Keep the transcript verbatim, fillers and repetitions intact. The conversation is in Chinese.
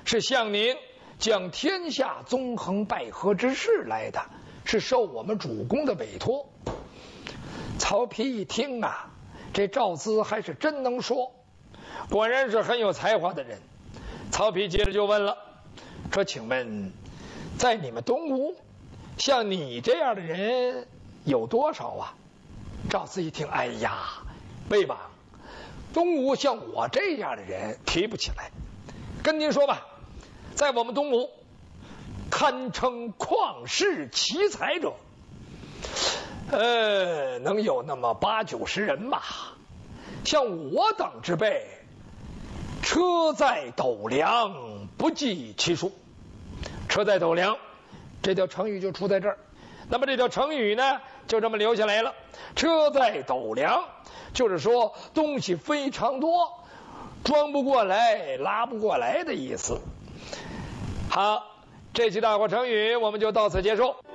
是向您将天下纵横捭阖之事来的，是受我们主公的委托。曹丕一听啊，这赵咨还是真能说，果然是很有才华的人。曹丕接着就问了，说请问在你们东吴像你这样的人有多少啊？赵咨一听，哎呀，魏王，东吴像我这样的人提不起来。跟您说吧，在我们东吴堪称旷世奇才者，呃，能有那么八九十人吧。像我等之辈，车载斗量，不计其数。车载斗量，这条成语就出在这儿。那么这条成语呢，就这么留下来了。车载斗量，就是说东西非常多，装不过来，拉不过来的意思。好，这期大话成语我们就到此结束。